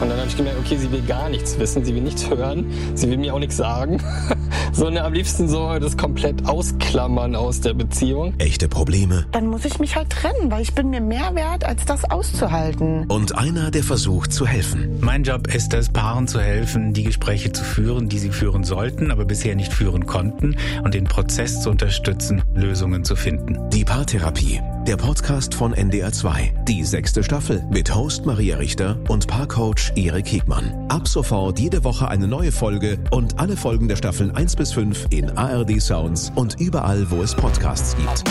Und dann habe ich gemerkt, okay, sie will gar nichts wissen, sie will nichts hören, sie will mir auch nichts sagen, sondern am liebsten so das komplett ausklammern aus der Beziehung. Echte Probleme. Dann muss ich mich halt trennen, weil ich bin mir mehr wert, als das auszuhalten. Und einer, der versucht zu helfen. Mein Job ist es, Paaren zu helfen, die Gespräche zu führen, die sie führen sollten, aber bisher nicht führen konnten, und den Prozess zu unterstützen, Lösungen zu finden. Die Paartherapie, der Podcast von NDR 2. Die 6. Staffel mit Host Maria Richter und Paarcoach Erik Hegmann. Ab sofort jede Woche eine neue Folge und alle Folgen der Staffeln 1 bis 5 in ARD Sounds und überall, wo es Podcasts gibt.